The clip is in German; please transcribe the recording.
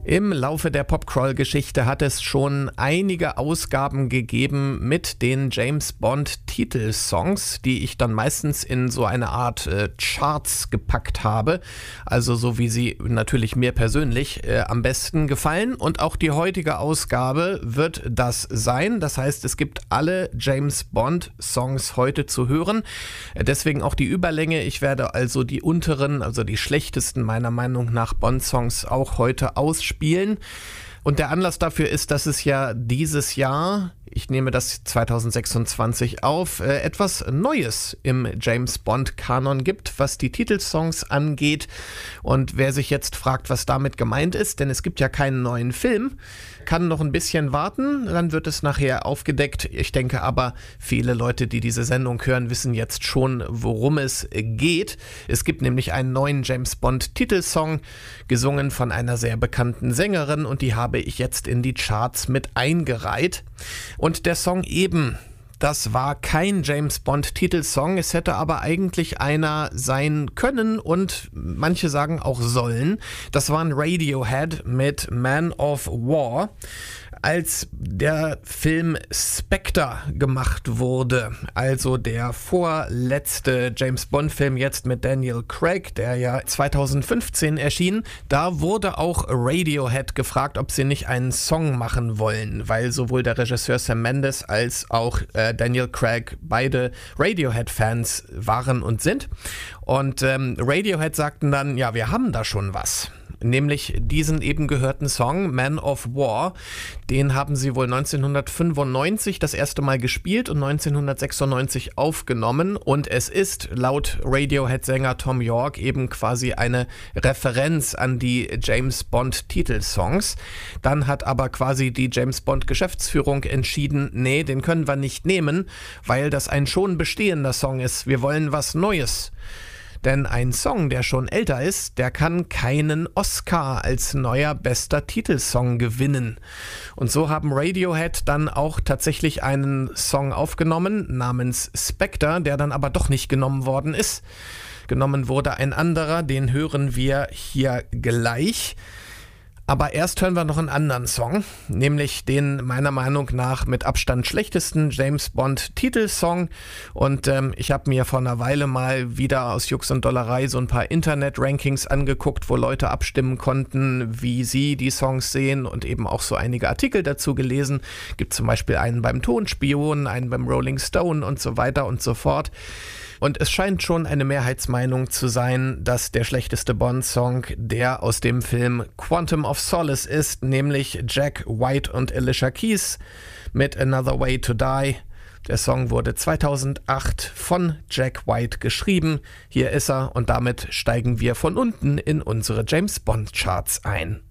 Im Laufe der Popcrawl-Geschichte hat es schon einige Ausgaben gegeben mit den James-Bond-Titelsongs, die ich dann meistens in so eine Art Charts gepackt habe. Also so wie sie natürlich mir persönlich am besten gefallen. Und auch die heutige Ausgabe wird das sein. Das heißt, es gibt alle James-Bond-Songs heute zu hören. Deswegen auch die Überlänge. Ich werde also die unteren, also die schlechtesten meiner Meinung nach Bond-Songs auch heute ausspielen. Und der Anlass dafür ist, dass es ja dieses Jahr, ich nehme das 2026 auf, etwas Neues im James-Bond-Kanon gibt, was die Titelsongs angeht. Und wer sich jetzt fragt, was damit gemeint ist, denn es gibt ja keinen neuen Film, kann noch ein bisschen warten, dann wird es nachher aufgedeckt. Ich denke aber, viele Leute, die diese Sendung hören, wissen jetzt schon, worum es geht. Es gibt nämlich einen neuen James-Bond-Titelsong, gesungen von einer sehr bekannten Sängerin, und die habe ich jetzt in die Charts mit eingereiht. Und der Song eben, das war kein James-Bond-Titelsong, es hätte aber eigentlich einer sein können und manche sagen auch sollen. Das waren Radiohead mit Man of War. Als der Film Spectre gemacht wurde, also der vorletzte James-Bond-Film jetzt mit Daniel Craig, der ja 2015 erschien, da wurde auch Radiohead gefragt, ob sie nicht einen Song machen wollen, weil sowohl der Regisseur Sam Mendes als auch Daniel Craig beide Radiohead-Fans waren und sind. Und Radiohead sagten dann, ja, wir haben da schon was. Nämlich diesen eben gehörten Song Man of War, den haben sie wohl 1995 das erste Mal gespielt und 1996 aufgenommen, und es ist laut Radiohead-Sänger Thom Yorke eben quasi eine Referenz an die James-Bond-Titelsongs. Dann hat aber quasi die James-Bond-Geschäftsführung entschieden, nee, den können wir nicht nehmen, weil das ein schon bestehender Song ist. Wir wollen was Neues. Denn ein Song, der schon älter ist, der kann keinen Oscar als neuer bester Titelsong gewinnen. Und so haben Radiohead dann auch tatsächlich einen Song aufgenommen namens Spectre, der dann aber doch nicht genommen worden ist. Genommen wurde ein anderer, den hören wir hier gleich. Aber erst hören wir noch einen anderen Song, nämlich den meiner Meinung nach mit Abstand schlechtesten James-Bond-Titelsong. Und ich habe mir vor einer Weile mal wieder aus Jux und Dollerei so ein paar Internet-Rankings angeguckt, wo Leute abstimmen konnten, wie sie die Songs sehen, und eben auch so einige Artikel dazu gelesen. Gibt zum Beispiel einen beim Tonspion, einen beim Rolling Stone und so weiter und so fort. Und es scheint schon eine Mehrheitsmeinung zu sein, dass der schlechteste Bond-Song der aus dem Film Quantum of Solace ist, nämlich Jack White und Alicia Keys mit Another Way to Die. Der Song wurde 2008 von Jack White geschrieben. Hier ist er, und damit steigen wir von unten in unsere James-Bond-Charts ein.